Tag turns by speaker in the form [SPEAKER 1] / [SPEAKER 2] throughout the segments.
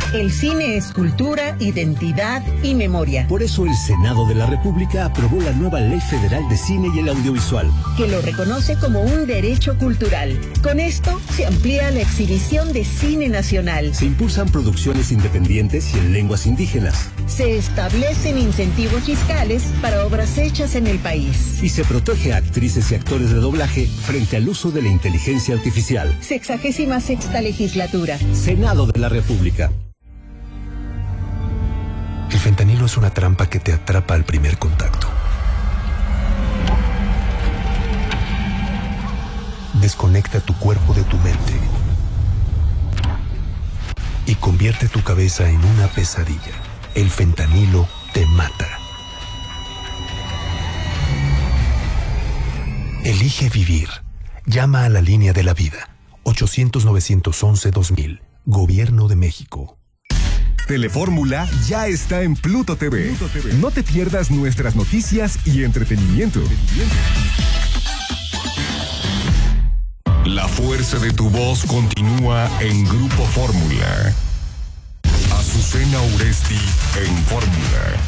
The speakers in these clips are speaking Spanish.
[SPEAKER 1] El cine es cultura, identidad y memoria.
[SPEAKER 2] Por eso el Senado de la República aprobó la nueva Ley Federal de Cine y el Audiovisual,
[SPEAKER 1] que lo reconoce como un derecho cultural. Con esto se amplía la exhibición de cine nacional.
[SPEAKER 2] Se impulsan producciones independientes y en lenguas indígenas.
[SPEAKER 1] Se establecen incentivos fiscales para obras hechas en el país.
[SPEAKER 2] Y se protege a actrices y actores de doblaje frente al uso de la inteligencia artificial.
[SPEAKER 1] 66ª legislatura.
[SPEAKER 2] Senado de la República.
[SPEAKER 3] El fentanilo es una trampa que te atrapa al primer contacto. Desconecta tu cuerpo de tu mente y convierte tu cabeza en una pesadilla. El fentanilo te mata. Elige vivir. Llama a la línea de la vida. 800-911-2000. Gobierno de México.
[SPEAKER 4] Telefórmula ya está en Pluto TV. No te pierdas nuestras noticias y entretenimiento. La fuerza de tu voz continúa en Grupo Fórmula. Azucena Uresti en Fórmula.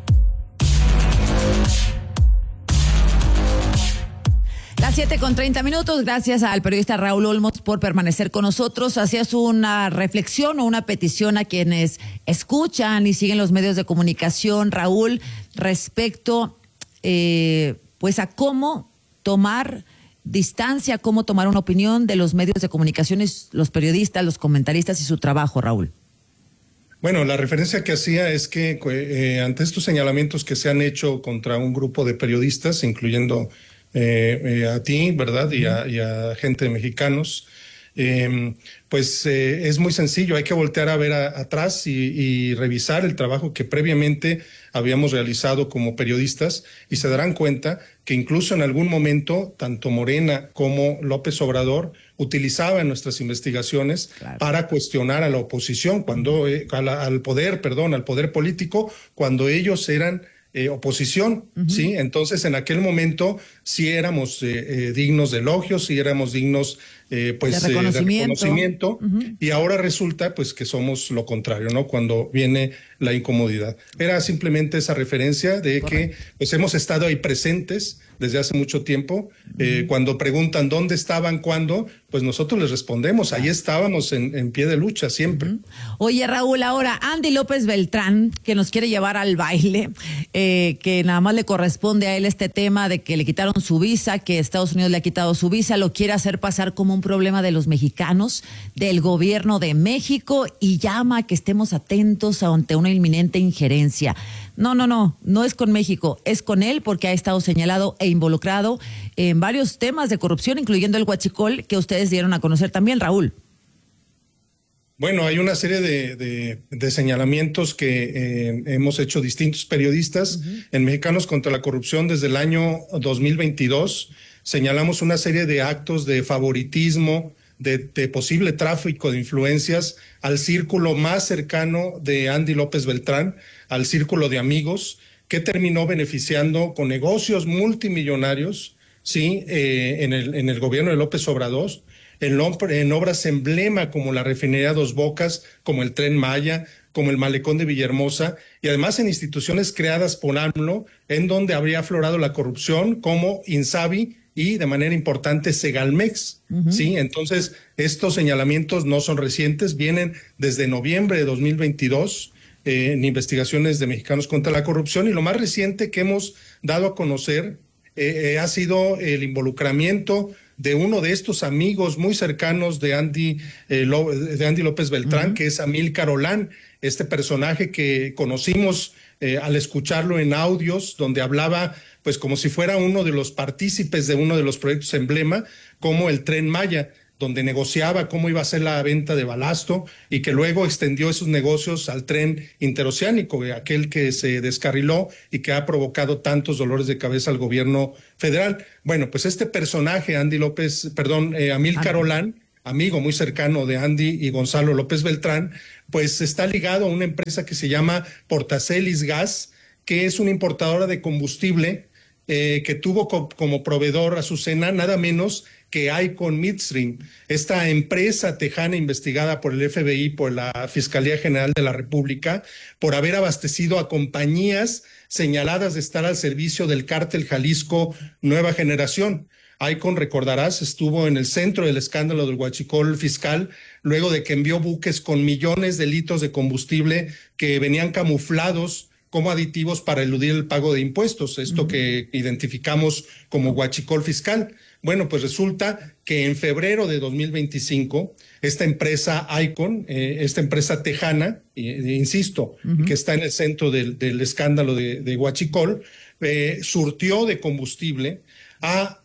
[SPEAKER 5] Las 7:30. Gracias al periodista Raúl Olmos por permanecer con nosotros. Hacías una reflexión o una petición a quienes escuchan y siguen los medios de comunicación, Raúl, respecto pues a cómo tomar distancia, cómo tomar una opinión de los medios de comunicación, los periodistas, los comentaristas y su trabajo, Raúl.
[SPEAKER 6] Bueno, la referencia que hacía es que ante estos señalamientos que se han hecho contra un grupo de periodistas, incluyendo a ti, ¿verdad? Y a gente de mexicanos, es muy sencillo. Hay que voltear a ver atrás y revisar el trabajo que previamente habíamos realizado como periodistas y se darán cuenta que incluso en algún momento tanto Morena como López Obrador utilizaban nuestras investigaciones para cuestionar a la oposición, al poder político, cuando ellos eran oposición, ¿sí? Entonces, en aquel momento sí éramos dignos de elogios, sí éramos dignos de reconocimiento, y ahora resulta pues que somos lo contrario, ¿no? Cuando viene la incomodidad. Era simplemente esa referencia de que pues hemos estado ahí presentes desde hace mucho tiempo. Cuando preguntan dónde estaban, cuándo, pues nosotros les respondemos, ahí estábamos en pie de lucha siempre.
[SPEAKER 5] Oye, Raúl, ahora Andy López Beltrán, que nos quiere llevar al baile, que nada más le corresponde a él este tema de que le quitaron su visa, que Estados Unidos le ha quitado su visa, lo quiere hacer pasar como un problema de los mexicanos, del gobierno de México, y llama a que estemos atentos ante una inminente injerencia. No es con México, es con él, porque ha estado señalado e involucrado en varios temas de corrupción, incluyendo el huachicol, que ustedes dieron a conocer también, Raúl.
[SPEAKER 6] Bueno, hay una serie de señalamientos que hemos hecho distintos periodistas en Mexicanos contra la Corrupción desde el año 2022. Señalamos una serie de actos de favoritismo, de posible tráfico de influencias al círculo más cercano de Andy López Beltrán, al círculo de amigos, que terminó beneficiando con negocios multimillonarios, ¿sí? En el gobierno de López Obrador, en obras emblema como la refinería Dos Bocas, como el Tren Maya, como el Malecón de Villahermosa, y además en instituciones creadas por AMLO, en donde habría aflorado la corrupción, como INSABI y de manera importante Segalmex, ¿sí? Entonces, estos señalamientos no son recientes, vienen desde noviembre de 2022, en investigaciones de Mexicanos contra la Corrupción, y lo más reciente que hemos dado a conocer ha sido el involucramiento de uno de estos amigos muy cercanos de Andy López Beltrán, que es Amílcar Olán, este personaje que conocimos al escucharlo en audios, donde hablaba pues como si fuera uno de los partícipes de uno de los proyectos emblema, como el Tren Maya, donde negociaba cómo iba a ser la venta de balasto y que luego extendió esos negocios al tren interoceánico, aquel que se descarriló y que ha provocado tantos dolores de cabeza al gobierno federal. Bueno, pues este personaje, Amílcar Olán, amigo muy cercano de Andy y Gonzalo López Beltrán, pues está ligado a una empresa que se llama Portacelis Gas, que es una importadora de combustible que tuvo como proveedor Azucena nada menos que Icon Midstream, esta empresa tejana investigada por el FBI, por la Fiscalía General de la República, por haber abastecido a compañías señaladas de estar al servicio del cártel Jalisco Nueva Generación. Icon, recordarás, estuvo en el centro del escándalo del huachicol fiscal, luego de que envió buques con millones de litros de combustible que venían camuflados como aditivos para eludir el pago de impuestos, esto que identificamos como huachicol fiscal. Bueno, pues resulta que en febrero de 2025, esta empresa Icon, esta empresa tejana, insisto, que está en el centro del escándalo de huachicol, surtió de combustible a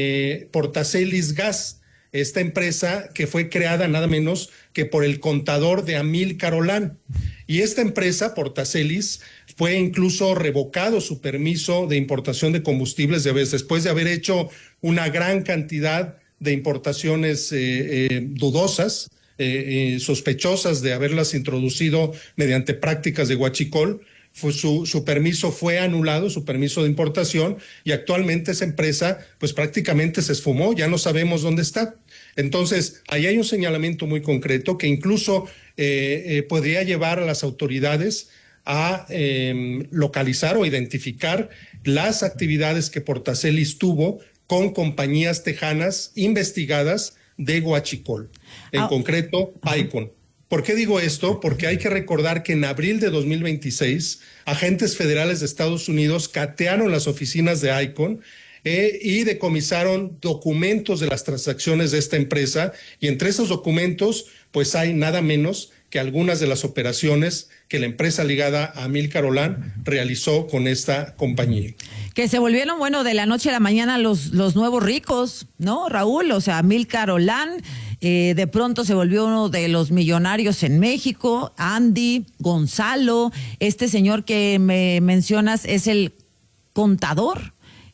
[SPEAKER 6] Portacelis Gas, esta empresa que fue creada nada menos que por el contador de Amílcar Olán. Y esta empresa, Portacelis, fue incluso revocado su permiso de importación de combustibles después de haber hecho una gran cantidad de importaciones dudosas, sospechosas de haberlas introducido mediante prácticas de huachicol. Su permiso fue anulado, su permiso de importación, y actualmente esa empresa pues prácticamente se esfumó, ya no sabemos dónde está. Entonces, ahí hay un señalamiento muy concreto que incluso podría llevar a las autoridades a localizar o identificar las actividades que Portacelis tuvo con compañías tejanas investigadas de huachicol, en concreto Icon. ¿Por qué digo esto? Porque hay que recordar que en abril de 2026, agentes federales de Estados Unidos catearon las oficinas de Icon y decomisaron documentos de las transacciones de esta empresa, y entre esos documentos pues hay nada menos que algunas de las operaciones que la empresa ligada a Amílcar Olán realizó con esta compañía.
[SPEAKER 5] Que se volvieron, bueno, de la noche a la mañana los nuevos ricos, ¿no, Raúl? O sea, Amílcar Olán de pronto se volvió uno de los millonarios en México. Andy, Gonzalo, este señor que me mencionas es el contador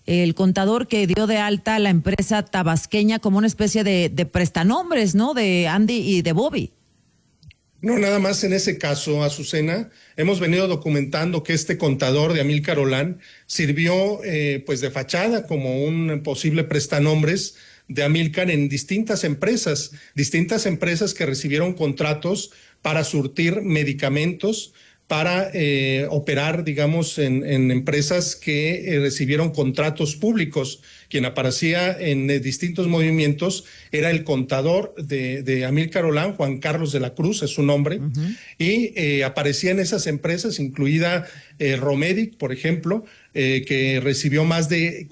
[SPEAKER 5] que dio de alta a la empresa tabasqueña como una especie de prestanombres, ¿no? De Andy y de Bobby.
[SPEAKER 6] No, nada más en ese caso, Azucena, hemos venido documentando que este contador de Amílcar Olán sirvió pues de fachada como un posible prestanombres de Amílcar en distintas empresas que recibieron contratos para surtir medicamentos, para operar, digamos, en empresas que recibieron contratos públicos. Quien aparecía en distintos movimientos era el contador de Amílcar Olán, Juan Carlos de la Cruz, es su nombre, y aparecía en esas empresas, incluida Romedic, por ejemplo, que recibió más de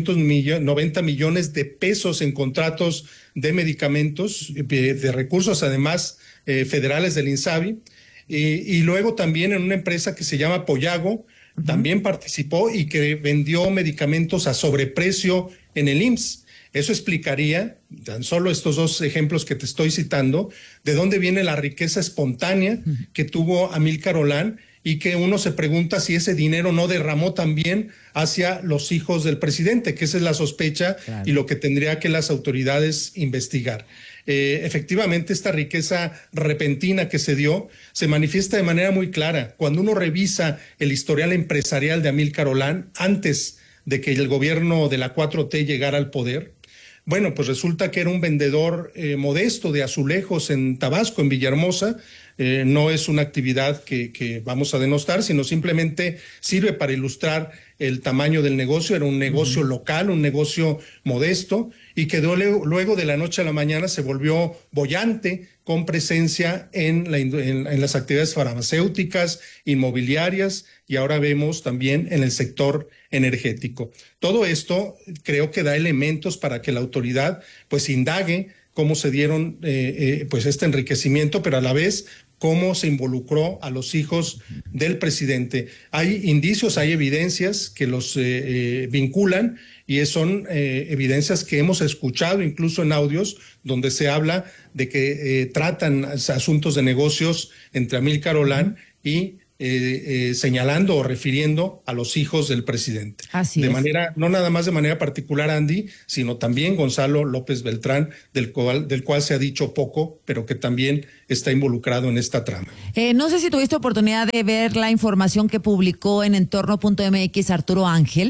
[SPEAKER 6] 490 millones de pesos en contratos de medicamentos, de recursos además federales del INSABI. Y luego también en una empresa que se llama Poyago, también participó y que vendió medicamentos a sobreprecio en el IMSS. Eso explicaría, tan solo estos dos ejemplos que te estoy citando, de dónde viene la riqueza espontánea que tuvo Amílcar Olán, y que uno se pregunta si ese dinero no derramó también hacia los hijos del presidente, que esa es la sospecha, claro, y lo que tendría que las autoridades investigar. Efectivamente, esta riqueza repentina que se dio se manifiesta de manera muy clara cuando uno revisa el historial empresarial de Amílcar Olán antes de que el gobierno de la 4T llegara al poder. Bueno, pues resulta que era un vendedor modesto de azulejos en Tabasco, en Villahermosa. No es una actividad que vamos a denostar, sino simplemente sirve para ilustrar el tamaño del negocio. Era un negocio local, un negocio modesto, y que luego de la noche a la mañana se volvió boyante, con presencia en las actividades farmacéuticas, inmobiliarias, y ahora vemos también en el sector energético. Todo esto creo que da elementos para que la autoridad pues indague cómo se dieron pues este enriquecimiento, pero a la vez cómo se involucró a los hijos del presidente. Hay indicios, hay evidencias que los vinculan, y son evidencias que hemos escuchado incluso en audios donde se habla de que tratan asuntos de negocios entre Amílcar Olán y señalando o refiriendo a los hijos del presidente.
[SPEAKER 5] Así
[SPEAKER 6] de
[SPEAKER 5] es.
[SPEAKER 6] manera, no nada más de manera particular Andy, sino también Gonzalo López Beltrán, del cual se ha dicho poco, pero que también está involucrado en esta trama.
[SPEAKER 5] No sé si tuviste oportunidad de ver la información que publicó en entorno.mx Arturo Ángel,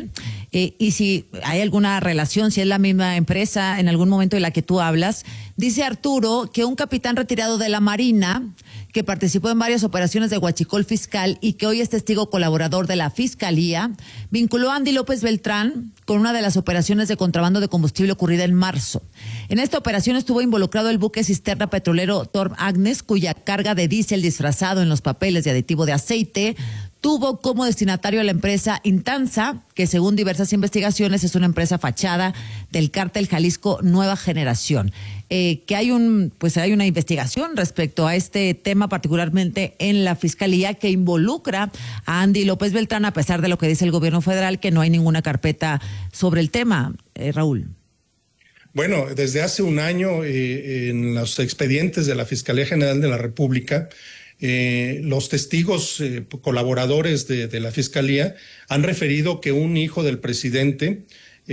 [SPEAKER 5] y si hay alguna relación, si es la misma empresa en algún momento de la que tú hablas. Dice Arturo que un capitán retirado de la Marina que participó en varias operaciones de huachicol fiscal y que hoy es testigo colaborador de la Fiscalía, vinculó a Andy López Beltrán con una de las operaciones de contrabando de combustible ocurrida en marzo. En esta operación estuvo involucrado el buque cisterna petrolero Torm Agnes, cuya carga de diésel disfrazado en los papeles de aditivo de aceite tuvo como destinatario a la empresa Intanza, que según diversas investigaciones es una empresa fachada del cártel Jalisco Nueva Generación. Que hay una investigación respecto a este tema, particularmente en la Fiscalía, que involucra a Andy López Beltrán, a pesar de lo que dice el gobierno federal, que no hay ninguna carpeta sobre el tema. Raúl.
[SPEAKER 6] Bueno, desde hace un año en los expedientes de la Fiscalía General de la República, los testigos colaboradores de la Fiscalía han referido que un hijo del presidente,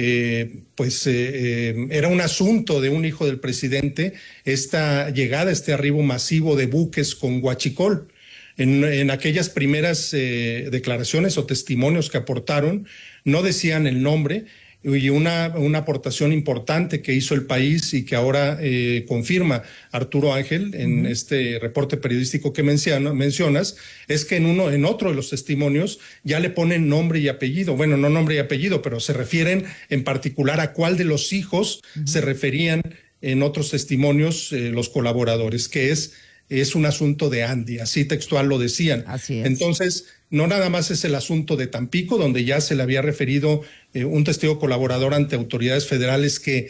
[SPEAKER 6] era un asunto de un hijo del presidente esta llegada, este arribo masivo de buques con huachicol. En aquellas primeras declaraciones o testimonios que aportaron, no decían el nombre, y una aportación importante que hizo el país y que ahora confirma Arturo Ángel en este reporte periodístico que mencionas, es que en otro de los testimonios ya le ponen nombre y apellido. Bueno, no nombre y apellido, pero se refieren en particular a cuál de los hijos se referían en otros testimonios los colaboradores, que es un asunto de Andy, así textual lo decían.
[SPEAKER 5] Así es.
[SPEAKER 6] Entonces, no nada más es el asunto de Tampico, donde ya se le había referido un testigo colaborador ante autoridades federales que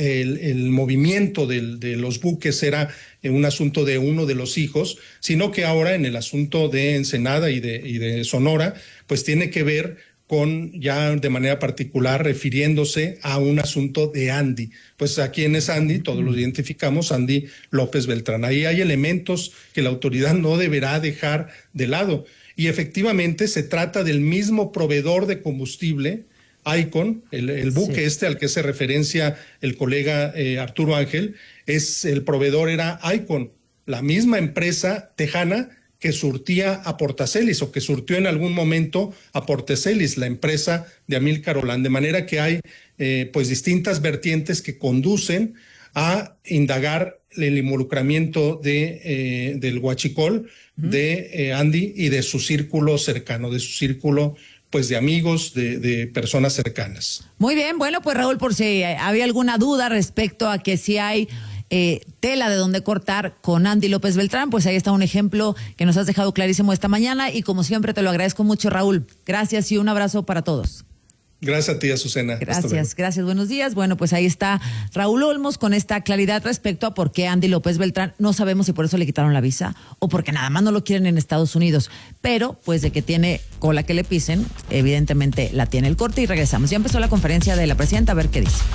[SPEAKER 6] el movimiento de los buques era un asunto de uno de los hijos, sino que ahora en el asunto de Ensenada y de Sonora, pues tiene que ver con ya de manera particular refiriéndose a un asunto de Andy. Pues a quién es Andy, todos lo identificamos, Andy López Beltrán. Ahí hay elementos que la autoridad no deberá dejar de lado. Y efectivamente se trata del mismo proveedor de combustible, Icon, el buque
[SPEAKER 5] sí,
[SPEAKER 6] al que hace referencia el colega Arturo Ángel, el proveedor era Icon, la misma empresa tejana que surtía a Portacelis o que surtió en algún momento a Portacelis, la empresa de Amílcar Holland. De manera que hay distintas vertientes que conducen a indagar el involucramiento del huachicol, de Andy y de su círculo cercano, de su círculo de amigos, de personas cercanas.
[SPEAKER 5] Muy bien, bueno, pues Raúl, por si había alguna duda respecto a que si hay tela de donde cortar con Andy López Beltrán, pues ahí está un ejemplo que nos has dejado clarísimo esta mañana y como siempre te lo agradezco mucho, Raúl. Gracias y un abrazo para todos.
[SPEAKER 6] Gracias a ti, Azucena.
[SPEAKER 5] Gracias, buenos días. Bueno, pues ahí está Raúl Olmos con esta claridad respecto a por qué Andy López Beltrán, no sabemos si por eso le quitaron la visa o porque nada más no lo quieren en Estados Unidos, pero pues de que tiene cola que le pisen, evidentemente la tiene. El corte y regresamos. Ya empezó la conferencia de la presidenta, a ver qué dice.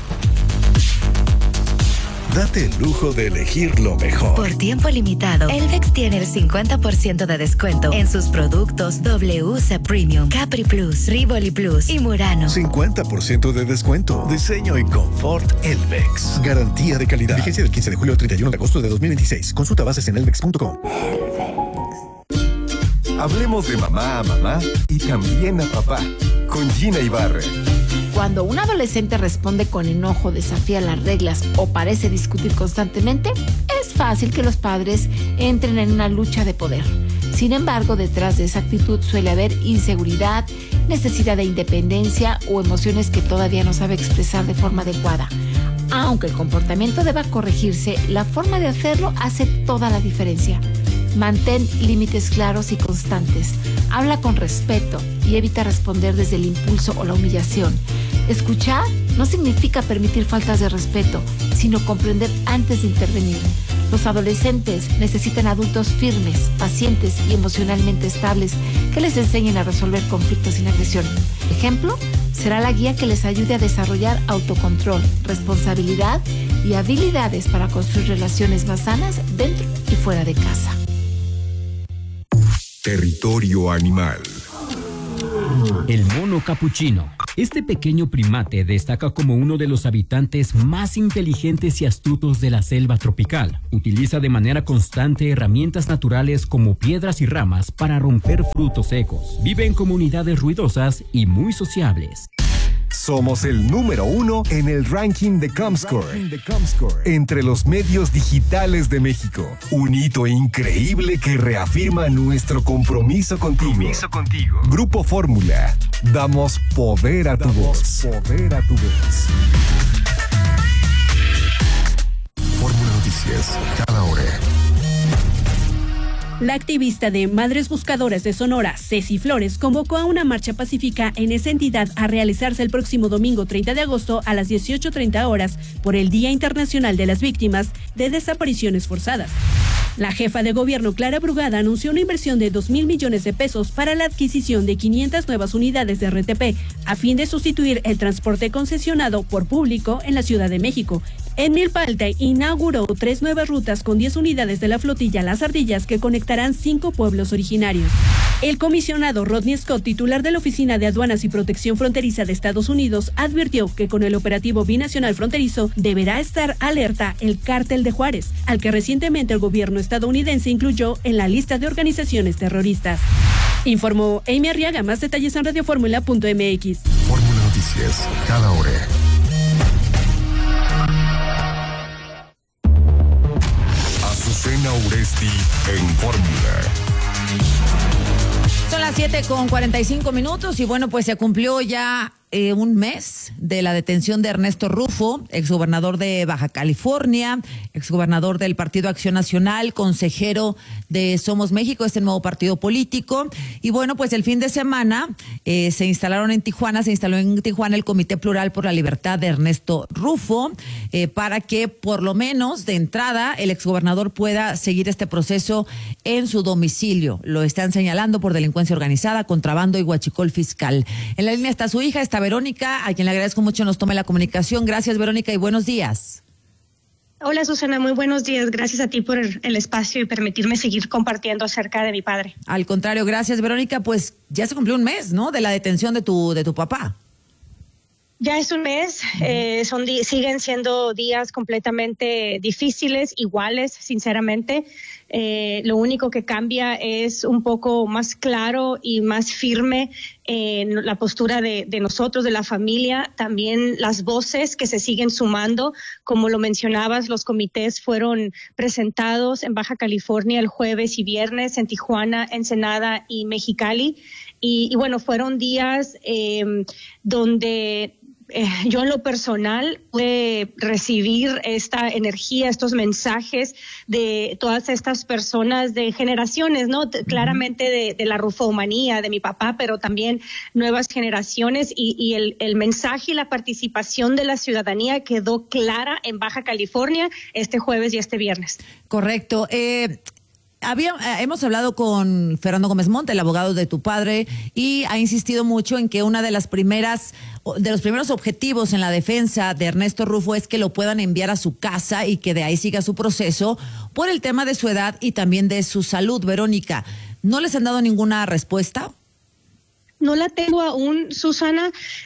[SPEAKER 3] Date el lujo de elegir lo mejor.
[SPEAKER 7] Por tiempo limitado, Elvex tiene el 50% de descuento en sus productos WC Premium, Capri Plus, Rivoli Plus y Murano.
[SPEAKER 3] 50% de descuento. Diseño y confort Elvex. Garantía de calidad. Vigencia del 15 de julio al 31 de agosto de 2026. Consulta bases en elvex.com.
[SPEAKER 4] Hablemos de mamá a mamá y también a papá. Con Gina Ibarra.
[SPEAKER 8] Cuando un adolescente responde con enojo, desafía las reglas o parece discutir constantemente, es fácil que los padres entren en una lucha de poder. Sin embargo, detrás de esa actitud suele haber inseguridad, necesidad de independencia o emociones que todavía no sabe expresar de forma adecuada. Aunque el comportamiento deba corregirse, la forma de hacerlo hace toda la diferencia. Mantén límites claros y constantes. Habla con respeto y evita responder desde el impulso o la humillación. Escuchar no significa permitir faltas de respeto, sino comprender antes de intervenir. Los adolescentes necesitan adultos firmes, pacientes y emocionalmente estables que les enseñen a resolver conflictos sin agresión. Ejemplo, será la guía que les ayude a desarrollar autocontrol, responsabilidad y habilidades para construir relaciones más sanas dentro y fuera de casa.
[SPEAKER 4] Territorio animal.
[SPEAKER 9] El mono capuchino. Este pequeño primate destaca como uno de los habitantes más inteligentes y astutos de la selva tropical. Utiliza de manera constante herramientas naturales como piedras y ramas para romper frutos secos. Vive en comunidades ruidosas y muy sociables.
[SPEAKER 10] Somos el número 1 en el ranking de Comscore entre los medios digitales de México. Un hito increíble que reafirma nuestro compromiso contigo. Grupo Fórmula. Damos poder a tu voz.
[SPEAKER 4] Fórmula Noticias, cada hora.
[SPEAKER 11] La activista de Madres Buscadoras de Sonora, Ceci Flores, convocó a una marcha pacífica en esa entidad a realizarse el próximo domingo 30 de agosto a las 18:30 horas por el Día Internacional de las Víctimas de Desapariciones Forzadas. La jefa de gobierno, Clara Brugada, anunció una inversión de 2,000 millones de pesos para la adquisición de 500 nuevas unidades de RTP a fin de sustituir el transporte concesionado por público en la Ciudad de México. En Milpa Alta inauguró 3 nuevas rutas con 10 unidades de la flotilla Las Ardillas que conectarán 5 pueblos originarios. El comisionado Rodney Scott, titular de la Oficina de Aduanas y Protección Fronteriza de Estados Unidos, advirtió que con el operativo binacional fronterizo deberá estar alerta el Cártel de Juárez, al que recientemente el gobierno estadounidense incluyó en la lista de organizaciones terroristas. Informó Amy Arriaga. Más detalles en radioformula.mx.
[SPEAKER 4] Fórmula Noticias, cada hora. Azucena Uresti en Fórmula.
[SPEAKER 5] Son las 7:45 y bueno, pues se cumplió ya un mes de la detención de Ernesto Rufo, exgobernador de Baja California, exgobernador del Partido Acción Nacional, consejero de Somos México, este nuevo partido político. Y bueno, pues el fin de semana se instaló en Tijuana el Comité Plural por la Libertad de Ernesto Rufo, para que por lo menos de entrada el exgobernador pueda seguir este proceso en su domicilio. Lo están señalando por delincuencia organizada, contrabando y huachicol fiscal. En la línea está su hija, está Verónica, a quien le agradezco mucho nos tome la comunicación. Gracias, Verónica, y buenos días.
[SPEAKER 12] Hola, Susana, muy buenos días. Gracias a ti por el espacio y permitirme seguir compartiendo acerca de mi padre.
[SPEAKER 5] Al contrario, gracias, Verónica. Pues ya se cumplió un mes, ¿no?, de la detención de tu papá.
[SPEAKER 12] Ya es un mes, siguen siendo días completamente difíciles, iguales, sinceramente. Lo único que cambia es un poco más claro y más firme en la postura de nosotros, de la familia, también las voces que se siguen sumando. Como lo mencionabas, los comités fueron presentados en Baja California el jueves y viernes, en Tijuana, Ensenada y Mexicali. Y bueno, fueron días donde yo en lo personal pude recibir esta energía, estos mensajes de todas estas personas de generaciones, ¿no? Claramente de la rufomanía de mi papá, pero también nuevas generaciones y el mensaje y la participación de la ciudadanía quedó clara en Baja California este jueves y este viernes.
[SPEAKER 5] Correcto. Hemos hablado con Fernando Gómez Monte, el abogado de tu padre, y ha insistido mucho en que una de los primeros objetivos en la defensa de Ernesto Rufo es que lo puedan enviar a su casa y que de ahí siga su proceso por el tema de su edad y también de su salud. Verónica, ¿no les han dado ninguna respuesta?
[SPEAKER 12] No la tengo aún, Susana,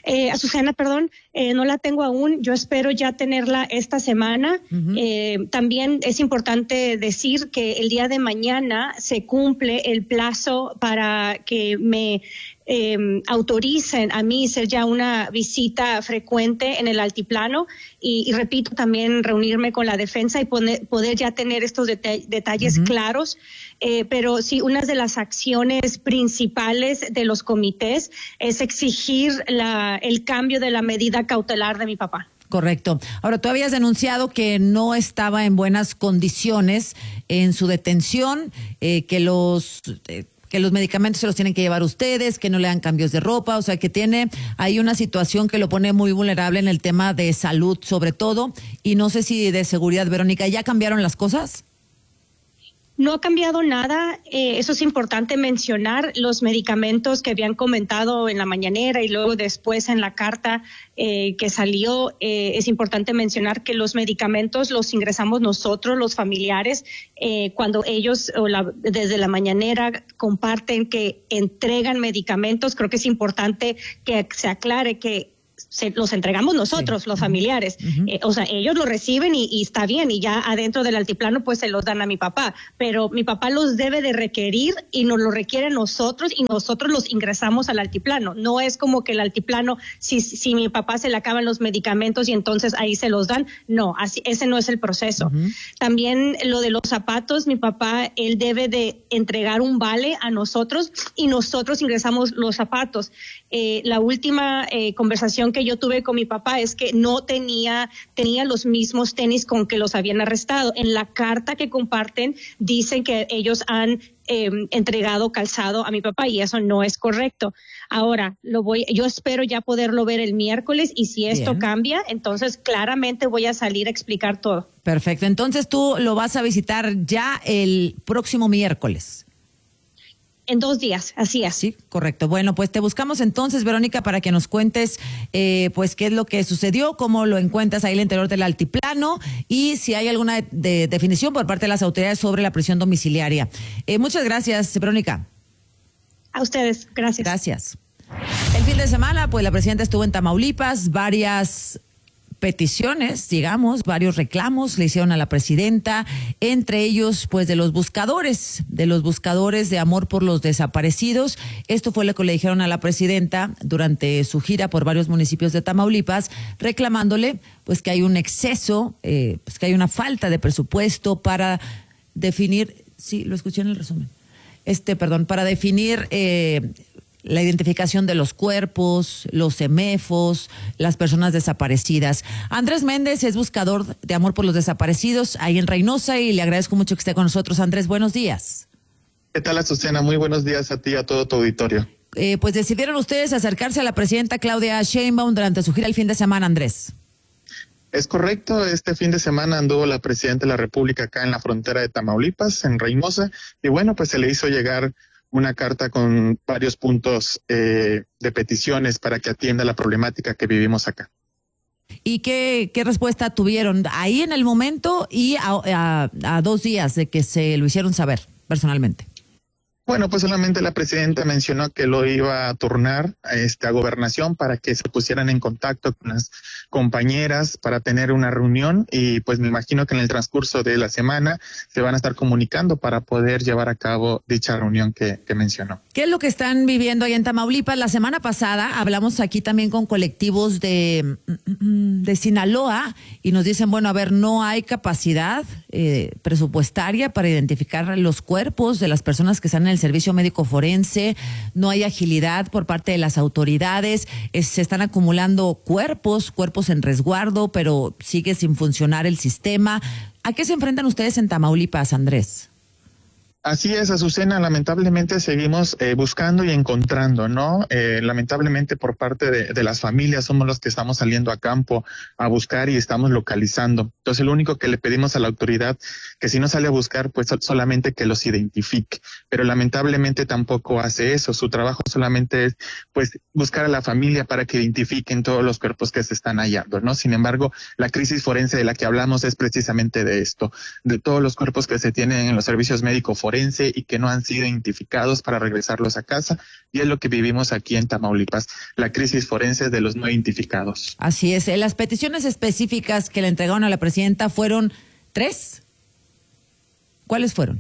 [SPEAKER 12] no la tengo aún. Yo espero ya tenerla esta semana. También es importante decir que el día de mañana se cumple el plazo para que me autoricen a mí ser ya una visita frecuente en el altiplano y repito, también reunirme con la defensa y poder ya tener estos detalles claros. Pero sí, una de las acciones principales de los comités es exigir el cambio de la medida cautelar de mi papá.
[SPEAKER 5] Correcto. Ahora, tú habías denunciado que no estaba en buenas condiciones en su detención, que los medicamentos se los tienen que llevar ustedes, que no le dan cambios de ropa, o sea, que tiene ahí una situación que lo pone muy vulnerable en el tema de salud, sobre todo, y no sé si de seguridad. Verónica, ¿ya cambiaron las cosas?
[SPEAKER 12] No ha cambiado nada, eso es importante mencionar. Los medicamentos que habían comentado en la mañanera y luego después en la carta que salió, es importante mencionar que los medicamentos los ingresamos nosotros, los familiares, cuando ellos desde la mañanera comparten que entregan medicamentos. Creo que es importante que se aclare que los entregamos nosotros, los familiares. O sea, ellos lo reciben y está bien, y ya adentro del altiplano pues se los dan a mi papá, pero mi papá los debe de requerir y nos lo requiere nosotros y nosotros los ingresamos al altiplano. No es como que el altiplano, si mi papá se le acaban los medicamentos y entonces ahí se los dan. No, así, ese no es el proceso. También lo de los zapatos, mi papá, él debe de entregar un vale a nosotros y nosotros ingresamos los zapatos. La última conversación que yo tuve con mi papá es que no tenía los mismos tenis con que los habían arrestado. En la carta que comparten dicen que ellos han entregado calzado a mi papá y eso no es correcto. Ahora, yo espero ya poderlo ver el miércoles y si esto cambia, entonces claramente voy a salir a explicar todo.
[SPEAKER 5] Perfecto, entonces tú lo vas a visitar ya el próximo miércoles.
[SPEAKER 12] En 2 días, así es.
[SPEAKER 5] Sí, correcto. Bueno, pues te buscamos entonces, Verónica, para que nos cuentes pues qué es lo que sucedió, cómo lo encuentras ahí al interior del altiplano y si hay alguna definición por parte de las autoridades sobre la prisión domiciliaria. Muchas gracias, Verónica.
[SPEAKER 12] A ustedes, gracias.
[SPEAKER 5] Gracias. El fin de semana, pues la presidenta estuvo en Tamaulipas, varias peticiones, digamos, varios reclamos le hicieron a la presidenta, entre ellos, pues, de los buscadores de amor por los desaparecidos. Esto fue lo que le dijeron a la presidenta durante su gira por varios municipios de Tamaulipas, reclamándole, pues, que hay un exceso, pues, que hay una falta de presupuesto para definir, sí, lo escuché en el resumen, para definir la identificación de los cuerpos, los CEMEFOS, las personas desaparecidas. Andrés Méndez es buscador de amor por los desaparecidos ahí en Reynosa y le agradezco mucho que esté con nosotros. Andrés, buenos días.
[SPEAKER 13] ¿Qué tal, Azucena? Muy buenos días a ti y a todo tu auditorio.
[SPEAKER 5] Pues decidieron ustedes acercarse a la presidenta Claudia Sheinbaum durante su gira el fin de semana, Andrés.
[SPEAKER 13] Es correcto, este fin de semana anduvo la presidenta de la República acá en la frontera de Tamaulipas, en Reynosa, y bueno, pues se le hizo llegar una carta con varios puntos de peticiones para que atienda la problemática que vivimos acá.
[SPEAKER 5] ¿Y qué respuesta tuvieron ahí en el momento y a 2 días de que se lo hicieron saber personalmente?
[SPEAKER 13] Bueno, pues solamente la presidenta mencionó que lo iba a turnar a Gobernación para que se pusieran en contacto con las compañeras para tener una reunión y pues me imagino que en el transcurso de la semana se van a estar comunicando para poder llevar a cabo dicha reunión que mencionó.
[SPEAKER 5] ¿Qué es lo que están viviendo ahí en Tamaulipas? La semana pasada hablamos aquí también con colectivos de Sinaloa y nos dicen, bueno, a ver, no hay capacidad presupuestaria para identificar los cuerpos de las personas que están en el servicio médico forense, no hay agilidad por parte de las autoridades, se están acumulando cuerpos en resguardo, pero sigue sin funcionar el sistema. ¿A qué se enfrentan ustedes en Tamaulipas, Andrés?
[SPEAKER 13] Así es, Azucena, lamentablemente seguimos buscando y encontrando, ¿no? Lamentablemente por parte de las familias somos los que estamos saliendo a campo a buscar y estamos localizando. Entonces lo único que le pedimos a la autoridad, que si no sale a buscar, pues solamente que los identifique. Pero lamentablemente tampoco hace eso. Su trabajo solamente es, pues, buscar a la familia para que identifiquen todos los cuerpos que se están hallando, ¿no? Sin embargo, la crisis forense de la que hablamos es precisamente de esto, de todos los cuerpos que se tienen en los servicios médicos forenses y que no han sido identificados para regresarlos a casa, y es lo que vivimos aquí en Tamaulipas, la crisis forense de los no identificados.
[SPEAKER 5] Así es, las peticiones específicas que le entregaron a la presidenta fueron 3. ¿Cuáles fueron?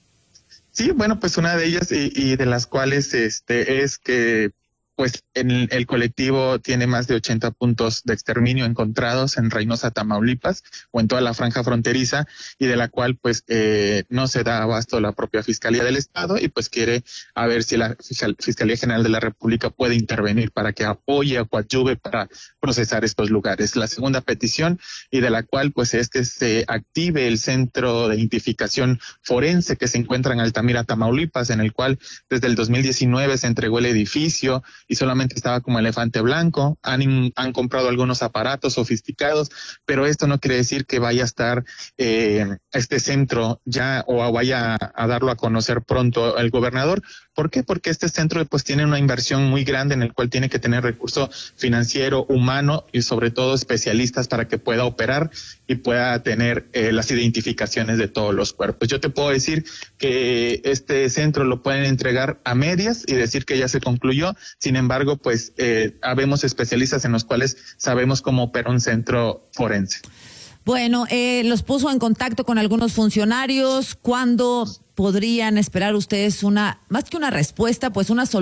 [SPEAKER 13] Sí, bueno, pues una de ellas y de las cuales es que pues el colectivo tiene más de 80 puntos de exterminio encontrados en Reynosa, Tamaulipas, o en toda la franja fronteriza, y de la cual pues no se da abasto la propia Fiscalía del Estado, y pues quiere a ver si la Fiscalía General de la República puede intervenir para que apoye o coadyuve para procesar estos lugares. La segunda petición, y de la cual pues es que se active el centro de identificación forense que se encuentra en Altamira, Tamaulipas, en el cual desde el 2019 se entregó el edificio y solamente estaba como elefante blanco. Han comprado algunos aparatos sofisticados, pero esto no quiere decir que vaya a estar este centro ya o vaya a darlo a conocer pronto el gobernador. ¿Por qué? Porque este centro pues tiene una inversión muy grande en el cual tiene que tener recurso financiero, humano y sobre todo especialistas para que pueda operar y pueda tener las identificaciones de todos los cuerpos. Yo te puedo decir que este centro lo pueden entregar a medias y decir que ya se concluyó. Sin embargo, pues habemos especialistas en los cuales sabemos cómo opera un centro forense.
[SPEAKER 5] Bueno, los puso en contacto con algunos funcionarios. ¿Cuándo podrían esperar ustedes más que una respuesta, pues una solución?